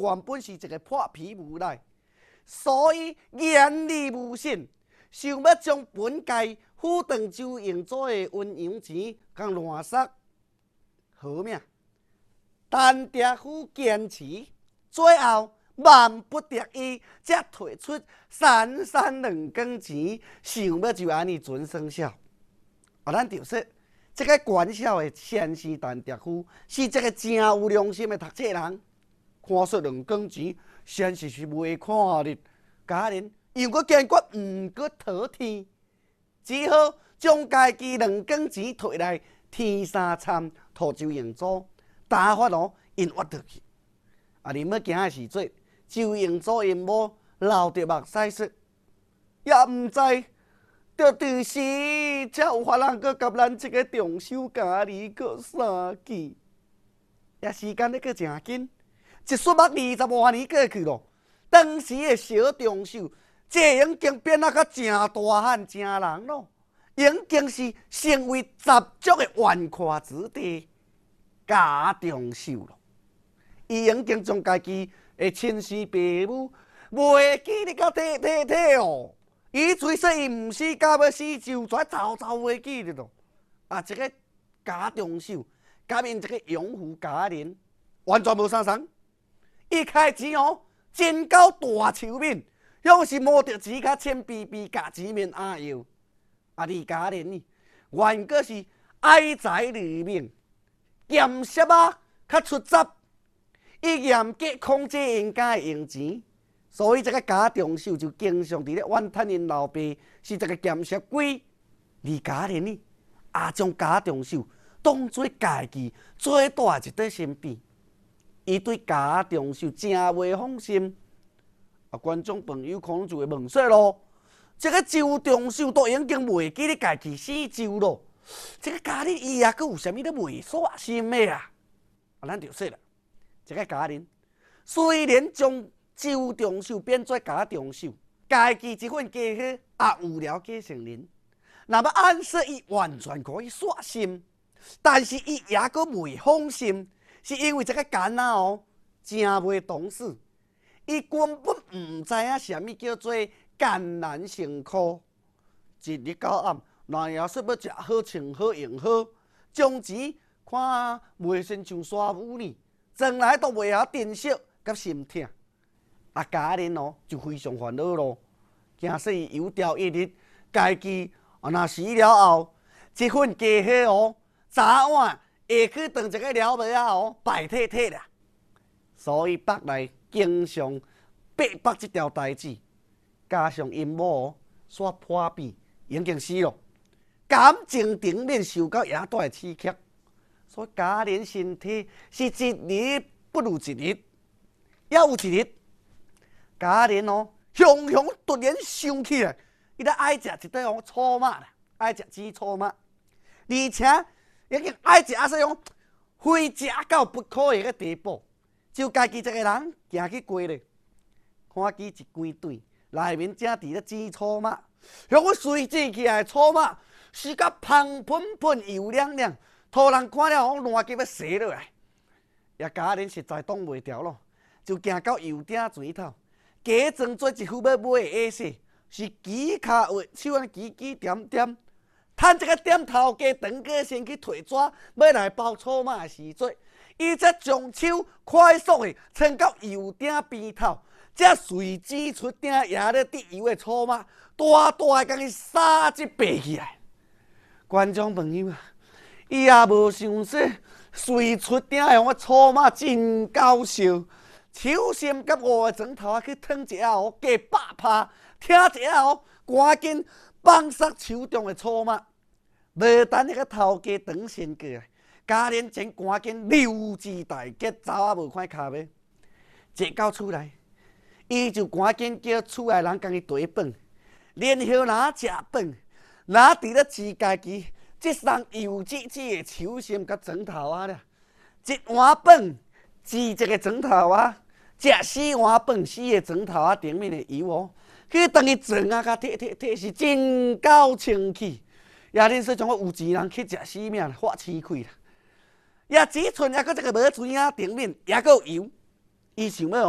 原本是一个破皮无赖，所以言而无信，想要将本届府长周营组的运营钱甲乱塞，好命！陈德虎坚持，最后万不得已，才退出三三两更钱，想要就安尼准生效。咱就说，这个管校的先生陈德虎是一个真有良心的读册人。看说两更钱，先是袂看日，家人又搁坚决毋搁讨天，只好将家己两更钱摕来天三参土周营组，打发因挖倒去。恁要行的时阵，周营组因某流着目屎说，也毋知着伫时才有法人搁甲咱这个重修家己搁相见，也时间咧搁诚紧。一撮目20多年过去咯，当时的小中秀，这已经变啊，较真大汉真人咯，已经是成为十足的纨绔子弟，家中秀咯。伊已经将家己的亲生父母袂记得到体哦。伊虽说伊毋死，到要死就全早袂记得咯。这个家中秀，甲因这个养父家人完全无相同。伊开钱真够大手面，向是摸着钱甲千逼逼甲钱面压腰。李家人呢，原个是爱财如命，咸涩较出杂，伊严格控制因家的用钱，所以这个家中秀就经常伫咧怨叹因老爸是一个咸涩鬼。李家人呢，也将家中秀当作家己最大一块心病。伊对家中秀真袂放心，观众朋友可能就会问说咯：这个周中秀都已经袂记咧家己死周咯，这个家人伊也阁有啥物咧袂煞心的啊？咱就说啦，这个家人虽然将周中秀变做家中秀，家己这份家伙也有了继承人，那么按说伊完全可以煞心，但是伊也阁袂放心。是因为这个囡仔真袂懂事，伊根本毋知影啥物叫做艰难辛苦。一日到暗，若要说要食好、穿好、用好，将钱看袂亲像沙母呢，从来都袂晓珍惜甲心疼。家人就非常烦恼咯，惊说伊有朝一日家己若死了后，这份家伙早晚会去当一个了妹败体体啦，所以北来经常逼迫这条代志，加上因某煞破病，已经死咯，感情层面受到野大的刺激，所以家人身体是一日不如一日。也有一日，家人雄突然想起来，伊咧爱食一块醋肉啦，爱食煮醋肉，而且已经爱食非食到不可的个地步，就家己一个人行去街咧，看见一规堆内面正伫咧煮醋肉，向我随煮起来的醋肉是甲香喷喷、油亮亮，途人看了烂急要踅落来。也家人实在挡袂牢咯，就行到油鼎前头，假装做一副要买的意思，是举骹握手安尼举点点。趁这个点头家长过先去摕纸，要来包醋肉的时阵，伊则将手快速的伸到油鼎边头，则随指出鼎也咧滴油的醋肉，大大的甲伊撒一白起来。观众朋友啊，伊也无想说，随出鼎的醋肉真搞笑，手心甲5个砖头去烫一下加百拍，听一下赶紧放杀手中的醋肉。无等迄个头家长先过来，家人前赶紧溜之大吉，走啊无看骹尾，坐到厝内，伊就赶紧叫厝内人共伊炊饭，然后若食饭，若伫咧饲家己即双油脂的手心甲砖头咧，一碗饭饲一个砖头食4碗饭4个砖头顶面的油去当伊砖甲摕是真够清气。也恁说像我有钱人去食死命啦，发饲开啦。也只剩还阁一个无钱顶面，也阁有油，伊想要